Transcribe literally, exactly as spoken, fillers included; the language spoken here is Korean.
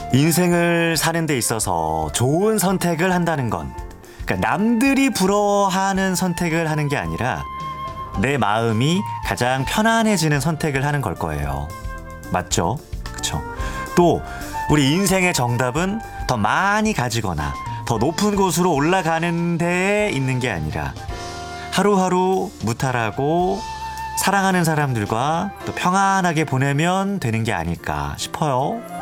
인생을 사는 데 있어서 좋은 선택을 한다는 건, 그러니까 남들이 부러워하는 선택을 하는 게 아니라 내 마음이 가장 편안해지는 선택을 하는 걸 거예요. 맞죠? 그쵸? 또 우리 인생의 정답은 더 많이 가지거나 더 높은 곳으로 올라가는 데에 있는 게 아니라 하루하루 무탈하고 사랑하는 사람들과 또 평안하게 보내면 되는 게 아닐까 싶어요.